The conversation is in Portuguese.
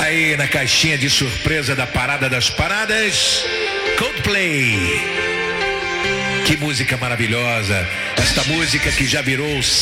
aí na caixinha de surpresa da Parada das Paradas, Coldplay. Que música maravilhosa. Esta música que já virou